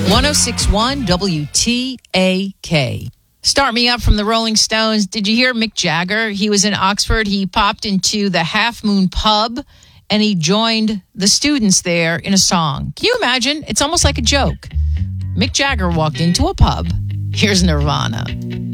1061 WTAK. Start me up from the Rolling Stones. Did you hear Mick Jagger? He was in Oxford. He popped into the Half Moon Pub and he joined the students there in a song. Can you imagine? It's almost like a joke. Mick Jagger walked into a pub. Here's Nirvana.